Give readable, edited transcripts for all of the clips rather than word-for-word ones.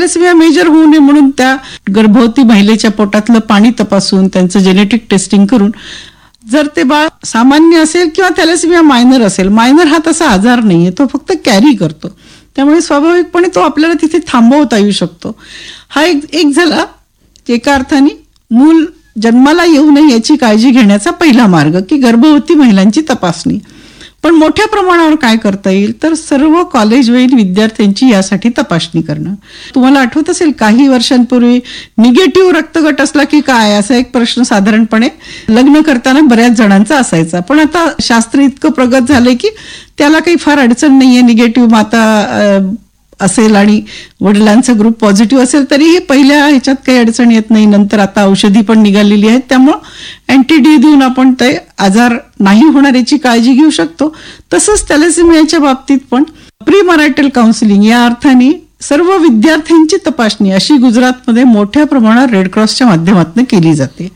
Thalassemia major होऊ नये म्हणून त्या गर्भवती महिलेच्या पोटातलं पाणी तपासून त्यांचं जेनेटिक टेस्टिंग करून जर ते बाळ सामान्य असेल किंवा थॅलेसेमिया मायनर असेल, मायनर हा तसा आजार नाहीये, तो फक्त कॅरी करतो, त्यामुळे स्वाभाविकपणे तो आपल्याला तिथे थांबवता येऊ शकतो. हा एक झाला एका अर्थाने मूल जन्माला येऊ नये याची काळजी घेण्याचा पहिला मार्ग की गर्भवती महिलांची तपासणी. पण मोठ्या प्रमाणावर काय करता येईल तर सर्व कॉलेजवयीन विद्यार्थ्यांची यासाठी तपासणी करणं. तुम्हाला आठवत असेल काही वर्षांपूर्वी निगेटिव्ह रक्तगट असला की काय असा एक प्रश्न साधारणपणे लग्न करताना बऱ्याच जणांचा असायचा. पण आता शास्त्र इतकं प्रगत झालंय की त्याला काही फार अडचण नाहीये. निगेटिव्ह माता असेल आणि वडिलांचा ग्रुप पॉझिटिव्ह असेल तरीही पहिल्या ह्याच्यात काही अडचण येत नाही. नंतर आता औषधी पण निघालेली आहेत, त्यामुळं अँटीडी देऊन आपण ते आजार नाही होणार याची काळजी घेऊ शकतो. तसंच थॅलेसेमियाच्या बाबतीत पण प्री मॅरिटल काउन्सिलिंग या अर्थाने सर्व विद्यार्थ्यांची तपासणी अशी गुजरातमध्ये मोठ्या प्रमाणात रेडक्रॉसच्या माध्यमातून केली जाते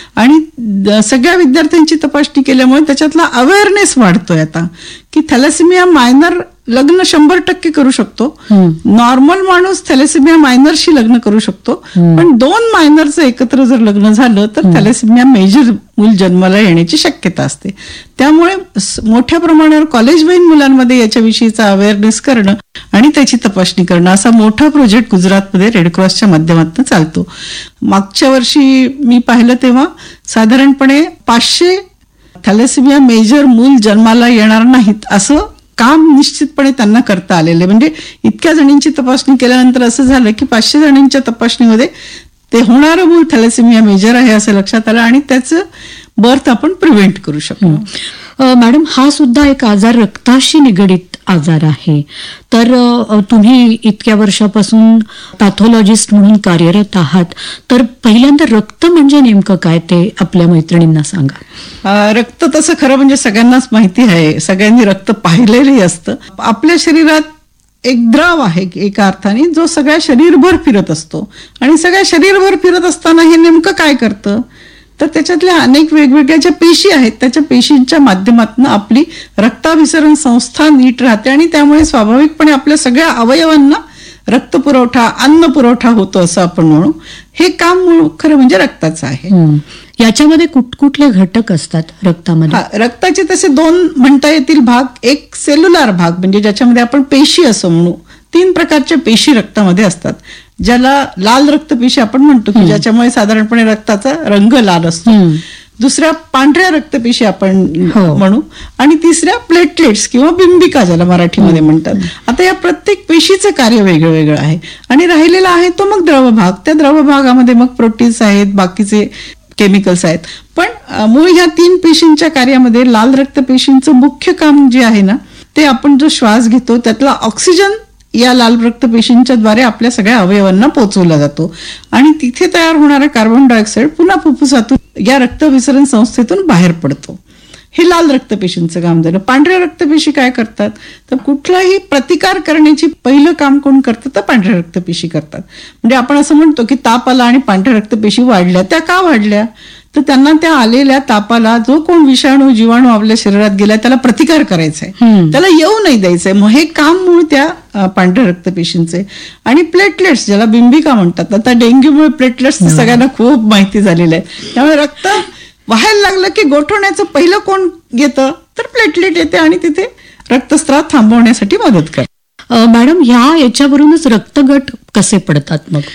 आणि सगळ्या विद्यार्थ्यांची तपासणी केल्यामुळे त्याच्यातला अवेअरनेस वाढतोय आता की थॅलेसेमिया मायनर लग्न 100% करू शकतो. नॉर्मल माणूस थॅलेसेमिया मायनरशी लग्न करू शकतो, पण 2 मायनरचं एकत्र जर लग्न झालं तर थॅलेसेमिया मेजर मूल जन्माला येण्याची शक्यता असते. त्यामुळे मोठ्या प्रमाणावर कॉलेजवयीन मुलांमध्ये याच्याविषयीचा अवेअरनेस करणं आणि त्याची तपासणी करणं असा मोठा प्रोजेक्ट गुजरातमध्ये रेडक्रॉसच्या माध्यमातून चालतो. मागच्या वर्षी मी पाहिलं तेव्हा साधारणपणे 500 थॅलेसेमिया मेजर मूल जन्माला येणार नाहीत असं काम निश्चितपणे त्यांना करता आलेले. म्हणजे इतक्या जणींची तपासणी केल्यानंतर असं झालं की 500 जणींच्या तपासणीमध्ये ते होणारं मूल थॅलेसेमिया मेजर आहे असं लक्षात आलं आणि त्याचं बर्थ आपण प्रिव्हेंट करू शकतो. मॅडम, हा सुद्धा एक आजार रक्ताशी निगडीत आजार आहे. तर तुम्ही इतक्या वर्षापासून पॅथॉलॉजिस्ट म्हणून कार्यरत आहात, तर पहिल्यांदा रक्त म्हणजे नेमकं काय ते आपल्या मैत्रिणींना सांगा. रक्त तसं खरं म्हणजे सगळ्यांनाच माहिती आहे, सगळ्यांनी रक्त पाहिलेलंही असतं. आपल्या शरीरात एक द्रव आहे एका अर्थाने जो सगळ्या शरीरभर फिरत असतो आणि सगळ्या शरीरभर फिरत असताना हे नेमकं काय करतं तर त्याच्यातल्या अनेक वेगवेगळ्या ज्या पेशी आहेत त्याच्या पेशींच्या माध्यमातून आपली रक्ताभिसरण संस्था नीट राहते आणि त्यामुळे स्वाभाविकपणे आपल्या सगळ्या अवयवांना रक्तपुरवठा अन्न पुरवठा होतो असं आपण म्हणू. हे काम खरं म्हणजे रक्ताचं आहे. याच्यामध्ये कुठकुठले घटक असतात रक्तामध्ये? रक्ताचे तसे 2 म्हणता येतील भाग. एक सेल्युलर भाग म्हणजे ज्याच्यामध्ये आपण पेशी असं म्हणू. 3 प्रकारच्या पेशी रक्तामध्ये असतात, ज्याला लाल रक्तपेशी आपण म्हणतो की ज्याच्यामुळे साधारणपणे रक्ताचा रंग लाल असतो. दुसऱ्या पांढऱ्या रक्तपेशी आपण म्हणू आणि तिसऱ्या प्लेटलेट्स किंवा बिंबिका ज्याला मराठीमध्ये म्हणतात. आता या प्रत्येक पेशीचं कार्य वेगळं वेगळं आहे आणि राहिलेला आहे तो मग द्रव भाग. त्या द्रव भागामध्ये मग प्रोटीन्स आहेत, बाकीचे केमिकल्स आहेत. पण मूळ ह्या 3 पेशींच्या कार्यामध्ये लाल रक्तपेशींचं मुख्य काम जे आहे ना ते आपण जो श्वास घेतो त्यातला ऑक्सिजन या लाल रक्तपेशींच्या द्वारे आपल्या सगळ्या अवयवांना पोहोचवला जातो आणि तिथे तयार होणारा कार्बन डायऑक्साईड पुन्हा फुफ्फुसातून या रक्तविसरण संस्थेतून बाहेर पडतो. हे लाल रक्तपेशींचं काम झालं. पांढऱ्या रक्तपेशी काय करतात तर कुठलाही प्रतिकार करण्याची पहिलं काम कोण करतं तर पांढऱ्या रक्तपेशी करतात. म्हणजे आपण असं म्हणतो की ताप आला आणि पांढऱ्या रक्तपेशी वाढल्या. त्या का वाढल्या तर त्यांना त्या आलेल्या तापाला जो कोण विषाणू जीवाणू आपल्या शरीरात गेला त्याला प्रतिकार करायचा आहे, त्याला येऊ नाही द्यायचंय. मग हे काम मूळ त्या पांढऱ्या रक्तपेशींचे. आणि प्लेटलेट्स ज्याला बिंबिका म्हणतात, आता डेंग्यूमुळे प्लेटलेट्स सगळ्यांना खूप माहिती झालेलं आहे. त्यामुळे रक्त व्हायला लागलं की गोठवण्याचं पहिलं कोण येतं तर प्लेटलेट येते आणि तिथे रक्तस्राव थांबवण्यासाठी मदत करते. मॅडम, याच्यावरूनच रक्तगट कसे पडतात मग?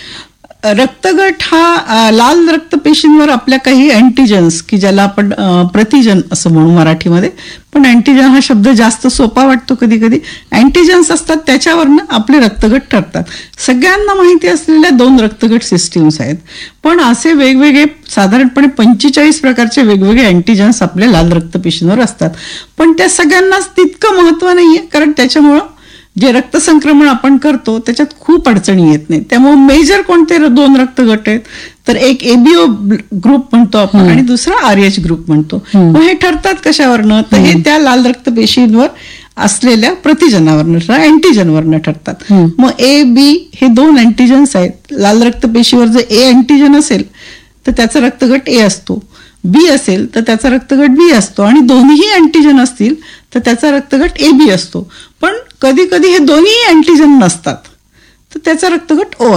रक्तगट हा लाल रक्तपेशींवर आपल्या काही अँटीजन्स की ज्याला आपण प्रतिजन असं म्हणू मराठीमध्ये, पण अँटीजन हा शब्द जास्त सोपा वाटतो कधी कधी. अँटीजन्स असतात त्याच्यावरनं आपले रक्तगट ठरतात. सगळ्यांना माहिती असलेल्या 2 रक्तगट सिस्टीम्स आहेत, पण असे वेगवेगळे साधारणपणे 45 प्रकारचे वेगवेगळे अँटीजन्स आपल्या लाल रक्तपेशींवर असतात. पण त्या सगळ्यांनाच तितकं महत्व नाहीये कारण त्याच्यामुळं जे रक्तसंक्रमण आपण करतो त्याच्यात खूप अडचणी येत नाही. त्यामुळे मेजर कोणते 2 रक्तगट आहेत तर एक एबीओ ग्रुप म्हणतो आपण आणि दुसरा RH ग्रुप म्हणतो. मग हे ठरतात कशावरनं तर हे त्या लाल रक्तपेशींवर असलेल्या प्रतिजनावरनं अँटीजनवरनं ठरतात. मग ए बी हे 2 अँटीजन्स आहेत. लाल रक्तपेशीवर जर ए अँटीजन असेल तर त्याचा रक्तगट ए असतो, बी असेल तर त्याचा रक्तगट बी असतो आणि दोन्ही अँटीजन असतील तर त्याचा रक्तगट AB असतो. पण कधी कधी हे दोन्ही अँटीजन नसतात तर त्याचा रक्तगट O